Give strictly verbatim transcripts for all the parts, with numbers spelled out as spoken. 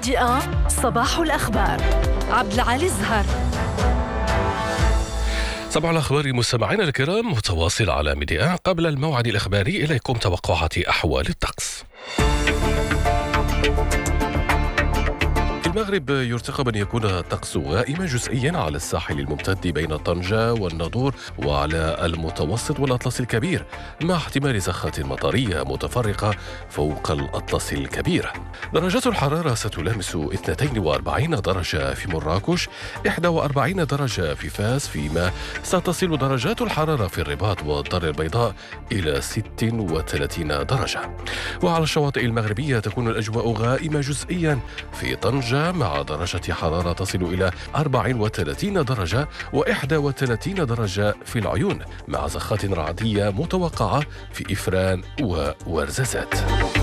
ميديا صباح الأخبار. عبد العالي الزهر. صباح الأخبار مستمعينا الكرام، متواصل على ميديا. قبل الموعد الإخباري إليكم توقعات أحوال الطقس. في المغرب يرتقب أن يكون الطقس غائما جزئيا على الساحل الممتد بين طنجة والناظور وعلى المتوسط والأطلس الكبير، مع احتمال زخات مطرية متفرقة فوق الأطلس الكبير. درجات الحرارة ستلامس اثنتين وأربعين درجة في مراكش، إحدى وأربعين درجة في فاس، فيما ستصل درجات الحرارة في الرباط والدار البيضاء إلى ست وثلاثين درجة. وعلى الشواطئ المغربية تكون الأجواء غائمة جزئيا في طنجة مع درجة حرارة تصل إلى أربع وثلاثين درجة وإحدى وثلاثين درجة في العيون، مع زخات رعدية متوقعة في إفران وورزازات.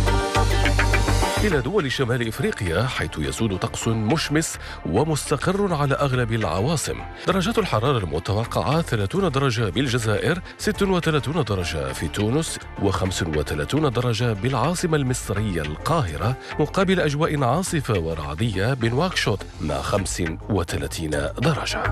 إلى دول شمال إفريقيا، حيث يسود طقس مشمس ومستقر على أغلب العواصم. درجات الحرارة المتوقعة ثلاثين درجة بالجزائر، ست وثلاثين درجة في تونس، وخمس وثلاثين درجة بالعاصمة المصرية القاهرة، مقابل أجواء عاصفة ورعدية بنواكشوط مع خمس وثلاثين درجة.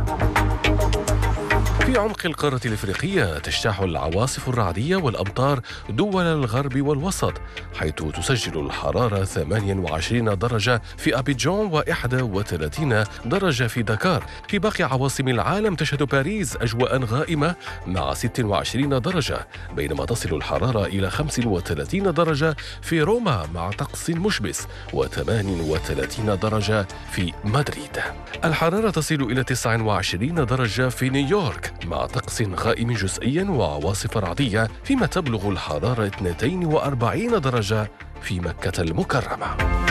في عمق القارة الإفريقية تجتاح العواصف الرعدية والأمطار دول الغرب والوسط، حيث تسجل الحرارة ثمانية وعشرين درجة في أبيجان وإحدى وثلاثين درجة في دكار. في باقي عواصم العالم تشهد باريس أجواء غائمة مع ست وعشرين درجة، بينما تصل الحرارة إلى خمس وثلاثين درجة في روما مع طقس مشمس، وثمان وثلاثين درجة في مدريد. الحرارة تصل إلى تسعة وعشرين درجة في نيويورك مع طقس غائم جزئيا وعواصف رعدية، فيما تبلغ الحرارة اثنتين وأربعين درجة في مكة المكرمة.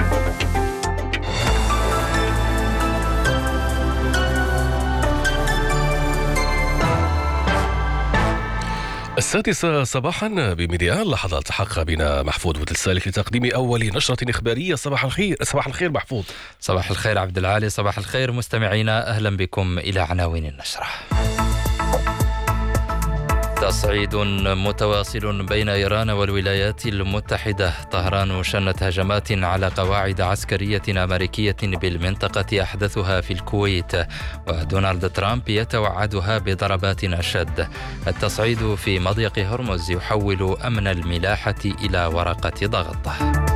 السادسة صباحا بميديا. لحظات الحق بنا محفوظ بوتلسالك لتقديم أول نشرة إخبارية. صباح الخير. صباح الخير محفوظ. صباح الخير عبد العالي. صباح الخير مستمعينا، أهلا بكم إلى عناوين النشرة. تصعيد متواصل بين إيران والولايات المتحدة. طهران شنت هجمات على قواعد عسكرية أمريكية بالمنطقة أحدثها في الكويت، ودونالد ترامب يتوعدها بضربات أشد. التصعيد في مضيق هرمز يحول أمن الملاحة إلى ورقة ضغط.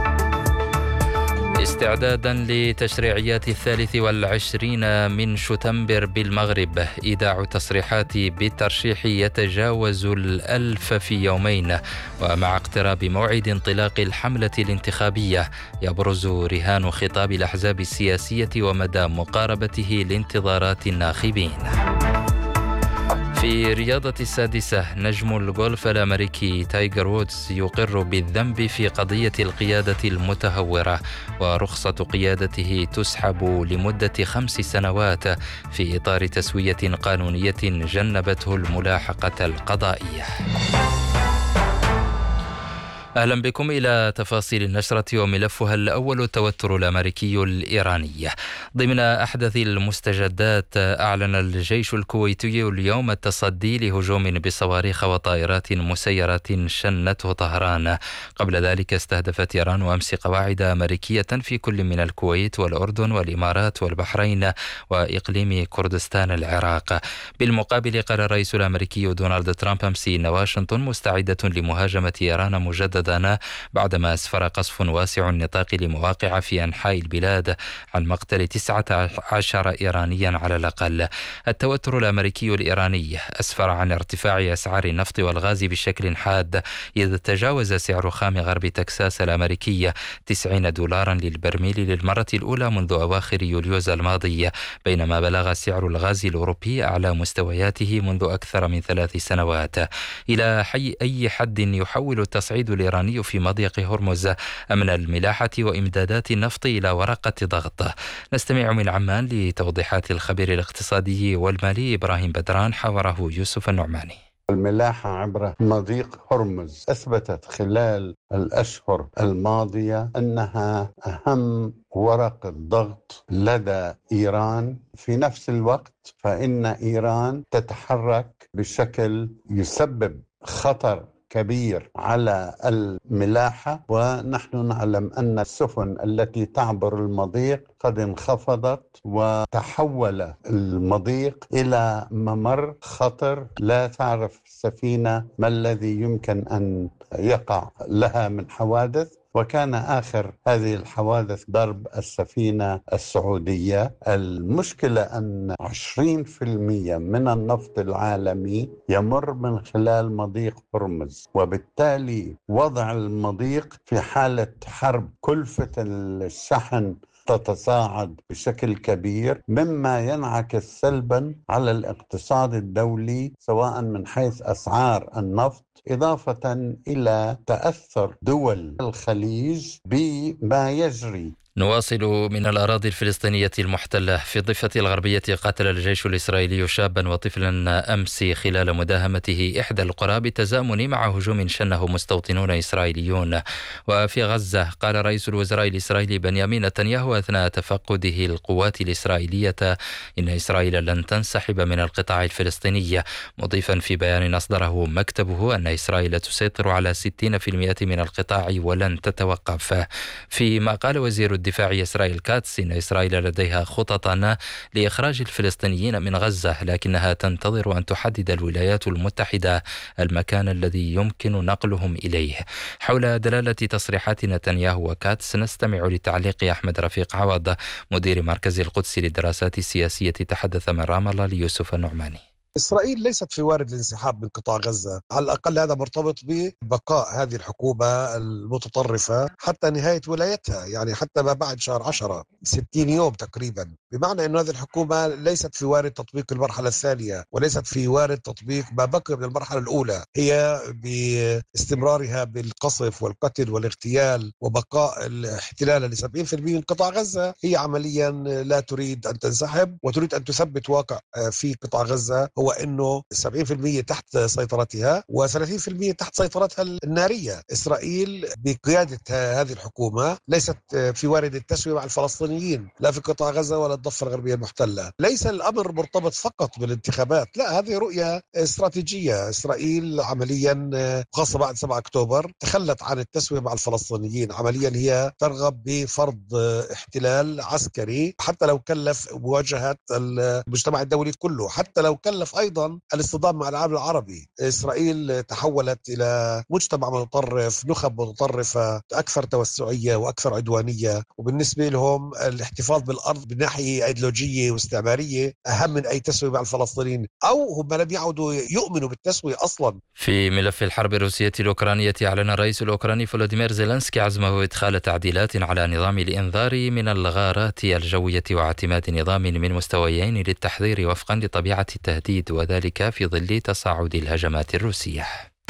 استعدادا لتشريعيات الثالث والعشرين من شتنبر بالمغرب، إيداع تصريحات بالترشيح يتجاوز الألف في يومين، ومع اقتراب موعد انطلاق الحملة الانتخابية يبرز رهان خطاب الأحزاب السياسية ومدى مقاربته لانتظارات الناخبين. في رياضة السادسة، نجم الجولف الأمريكي تايجر وودز يقر بالذنب في قضية القيادة المتهورة، ورخصة قيادته تسحب لمدة خمس سنوات في إطار تسوية قانونية جنبته الملاحقة القضائية. أهلا بكم إلى تفاصيل النشرة وملفها الأول. التوتر الأمريكي الإيراني. ضمن أحدث المستجدات، أعلن الجيش الكويتي اليوم التصدي لهجوم بصواريخ وطائرات مسيرة شنته طهران. قبل ذلك استهدفت إيران أمس قواعد أمريكية في كل من الكويت والأردن والإمارات والبحرين وإقليم كردستان العراق. بالمقابل، قال الرئيس الأمريكي دونالد ترامب أمس إن واشنطن مستعدة لمهاجمة إيران مجددا بعدما أسفر قصف واسع النطاق لمواقع في أنحاء البلاد عن مقتل تسعة عشر إيرانيا على الأقل. التوتر الأمريكي الإيراني أسفر عن ارتفاع أسعار النفط والغاز بشكل حاد، إذ تجاوز سعر خام غرب تكساس الأمريكي تسعين دولارا للبرميل للمرة الأولى منذ أواخر يوليوز الماضي، بينما بلغ سعر الغاز الأوروبي أعلى مستوياته منذ أكثر من ثلاث سنوات. إلى حي أي حد يحول التصعيد الإيراني في مضيق هرمز أمن الملاحة وإمدادات النفط إلى ورقة ضغط. نستمع من عمان لتوضيحات الخبير الاقتصادي والمالي إبراهيم بدران، حوره يوسف النعماني. الملاحة عبر مضيق هرمز أثبتت خلال الأشهر الماضية أنها أهم ورقة ضغط لدى إيران. في نفس الوقت فإن إيران تتحرك بشكل يسبب خطر كبير على الملاحة، ونحن نعلم أن السفن التي تعبر المضيق قد انخفضت وتحول المضيق إلى ممر خطر، لا تعرف السفينة ما الذي يمكن أن يقع لها من حوادث. وكان آخر هذه الحوادث ضرب السفينة السعودية. المشكلة أن عشرين بالمئة من النفط العالمي يمر من خلال مضيق هرمز، وبالتالي وضع المضيق في حالة حرب، كلفة الشحن تتصاعد بشكل كبير، مما ينعكس سلبا على الاقتصاد الدولي سواء من حيث أسعار النفط، إضافة إلى تأثر دول الخليج بما يجري. نواصل من الأراضي الفلسطينية المحتلة. في الضفة الغربية قاتل الجيش الإسرائيلي شابا وطفلا أمس خلال مداهمته إحدى القرى بالتزامن مع هجوم شنه مستوطنون إسرائيليون. وفي غزة قال رئيس الوزراء الإسرائيلي بنيامين نتنياهو أثناء تفقده القوات الإسرائيلية إن إسرائيل لن تنسحب من القطاع الفلسطيني، مضيفا في بيان أصدره مكتبه أن إسرائيل تسيطر على ستين بالمئة من القطاع ولن تتوقف. فيما قال وزير الدفاع إسرائيل كاتس إن إسرائيل لديها خططا لإخراج الفلسطينيين من غزة، لكنها تنتظر أن تحدد الولايات المتحدة المكان الذي يمكن نقلهم إليه. حول دلالة تصريحات نتنياهو وكاتس نستمع لتعليق أحمد رفيق عوض مدير مركز القدس للدراسات السياسية تحدث من رام الله ليوسف النعماني. إسرائيل ليست في وارد الانسحاب من قطاع غزة، على الأقل هذا مرتبط ببقاء هذه الحكومة المتطرفة حتى نهاية ولايتها، يعني حتى ما بعد شهر عشرة، ستين يوم تقريبا، بمعنى أن هذه الحكومة ليست في وارد تطبيق المرحلة الثانية وليست في وارد تطبيق ما بقي من المرحلة الأولى. هي باستمرارها بالقصف والقتل والاغتيال وبقاء الاحتلال ل سبعين بالمئة من قطاع غزة، هي عمليا لا تريد أن تنسحب وتريد أن تثبت واقع في قطاع غزة هو أنه سبعين بالمئة تحت سيطرتها وثلاثين بالمئة تحت سيطرتها النارية. إسرائيل بقيادة هذه الحكومة ليست في وارد التسوية مع الفلسطينيين لا في قطاع غزة ولا الضفة الغربية المحتلة. ليس الأمر مرتبط فقط بالانتخابات، لا، هذه رؤية استراتيجية. إسرائيل عمليا خاصة بعد سبعة أكتوبر تخلت عن التسوية مع الفلسطينيين، عمليا هي ترغب بفرض احتلال عسكري حتى لو كلف مواجهة المجتمع الدولي كله، حتى لو كلف أيضا الاصطدام مع العالم العربي. إسرائيل تحولت إلى مجتمع متطرف، نخب متطرفة أكثر توسعية وأكثر عدوانية، وبالنسبة لهم الاحتفاظ بالأرض بناحية أيديولوجية واستعمارية أهم من أي تسوية مع الفلسطينيين، أو هم لم يعودوا يؤمنوا بالتسوية أصلا. في ملف الحرب الروسية الأوكرانية أعلن الرئيس الأوكراني فلاديمير زيلنسكي عزمه إدخال تعديلات على نظام الإنذار من الغارات الجوية واعتماد نظام من مستويين للتحذير وفقا لطبيعة التهديد، وذلك في ظل تصاعد الهجمات الروسية.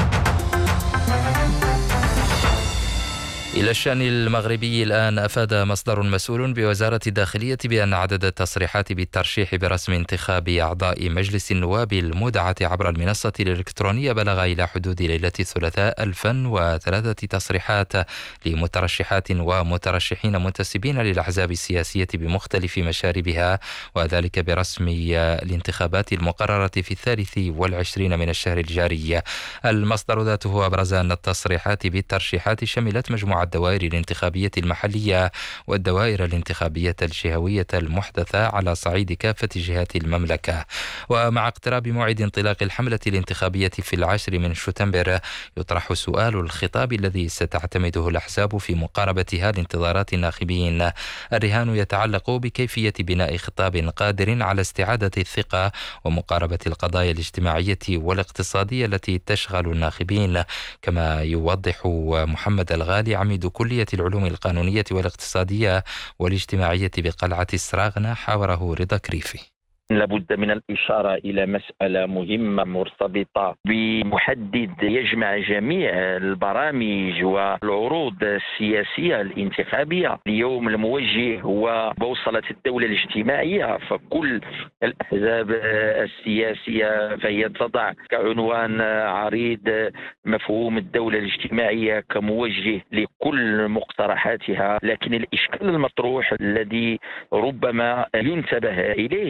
إلى الشأن المغربي الآن. أفاد مصدر مسؤول بوزارة الداخلية بأن عدد التصريحات بالترشيح برسم انتخاب أعضاء مجلس النواب المودعة عبر المنصة الإلكترونية بلغ إلى حدود ليلة الثلاثاء ألفا وثلاثة تصريحات لمترشحات ومترشحين منتسبين للأحزاب السياسية بمختلف مشاربها، وذلك برسم الانتخابات المقررة في الثالث والعشرين من الشهر الجاري. المصدر ذاته أبرز أن التصريحات بالترشيحات شملت مجموعة الدوائر الانتخابية المحلية والدوائر الانتخابية الجهوية المحدثة على صعيد كافة جهات المملكة. ومع اقتراب موعد انطلاق الحملة الانتخابية في العاشر من شتنبر يطرح سؤال الخطاب الذي ستعتمده الأحزاب في مقاربتها لانتظارات الناخبين. الرهان يتعلق بكيفية بناء خطاب قادر على استعادة الثقة ومقاربة القضايا الاجتماعية والاقتصادية التي تشغل الناخبين، كما يوضح محمد الغالي عميد كلية العلوم القانونية والاقتصادية والاجتماعية بقلعة السراغنة حاوره رضا كريفي. لابد من الإشارة إلى مسألة مهمة مرتبطة بمحدد يجمع جميع البرامج والعروض السياسية الانتخابية. اليوم الموجه هو بوصلة الدولة الاجتماعية، فكل الأحزاب السياسية فهي تضع كعنوان عريض مفهوم الدولة الاجتماعية كموجه لكل مقترحاتها، لكن الإشكال المطروح الذي ربما ينتبه إليه كيف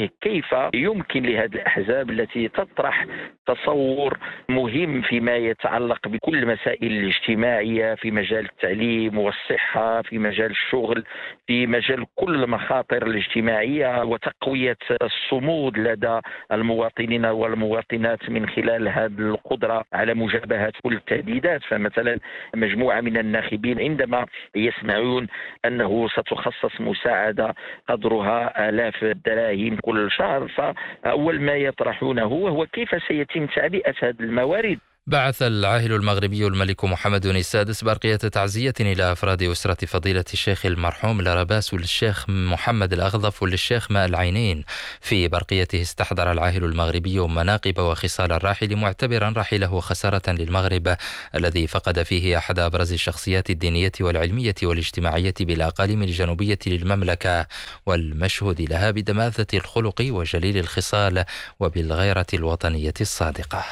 فيمكن لهذه الأحزاب التي تطرح تصور مهم فيما يتعلق بكل المسائل الاجتماعية في مجال التعليم والصحة، في مجال الشغل، في مجال كل المخاطر الاجتماعية وتقوية الصمود لدى المواطنين والمواطنات من خلال هذه القدرة على مجابهة كل التهديدات. فمثلا مجموعة من الناخبين عندما يسمعون أنه ستخصص مساعدة قدرها آلاف الدراهم كل شهر، فأول ما يطرحونه هو كيف سيتم تعبئة هذه الموارد. بعث العاهل المغربي الملك محمد السادس برقية تعزية إلى أفراد أسرة فضيلة الشيخ المرحوم لرباس والشيخ محمد الأغضف والشيخ ماء العينين. في برقيته استحضر العاهل المغربي مناقب وخصال الراحل، معتبرا رحيله خسارة للمغرب الذي فقد فيه أحد أبرز الشخصيات الدينية والعلمية والاجتماعية بالأقاليم الجنوبية للمملكة، والمشهود لها بدماثة الخلق وجليل الخصال وبالغيرة الوطنية الصادقة.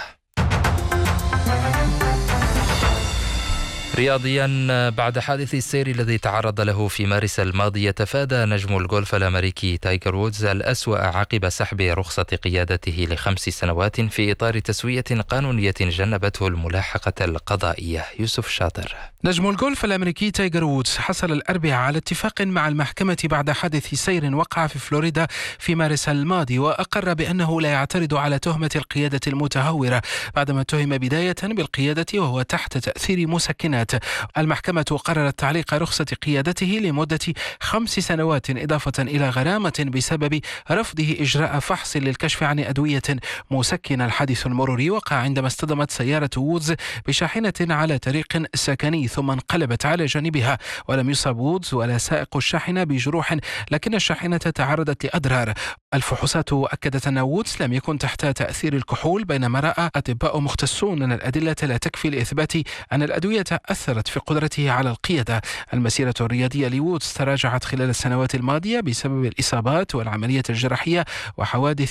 رياضيا، بعد حادث السير الذي تعرض له في مارس الماضي، يتفادى نجم الجولف الأمريكي تايجر وودز الأسوأ عقب سحب رخصة قيادته لخمس سنوات في إطار تسوية قانونية جنبته الملاحقة القضائية. يوسف شاطر. نجم الجولف الأمريكي تايجر وودز حصل الأربعاء على اتفاق مع المحكمة بعد حادث سير وقع في فلوريدا في مارس الماضي، وأقر بأنه لا يعترض على تهمة القيادة المتهورة بعدما اتهم بداية بالقيادة وهو تحت تأثير مسكنات. المحكمة قررت تعليق رخصة قيادته لمدة خمس سنوات إضافة إلى غرامة بسبب رفضه إجراء فحص للكشف عن أدوية مسكنة. الحادث المروري وقع عندما اصطدمت سيارة وودز بشاحنة على طريق سكني ثم انقلبت على جانبها، ولم يصب وودز ولا سائق الشاحنة بجروح، لكن الشاحنة تعرضت لأضرار. الفحوصات أكدت أن وودز لم يكن تحت تأثير الكحول، بينما رأى أطباء مختصون أن الأدلة لا تكفي لإثبات أن الأدوية أثرت في قدرته على القيادة. المسيرة الرياضية لوودز تراجعت خلال السنوات الماضية بسبب الإصابات والعملية الجراحية وحوادث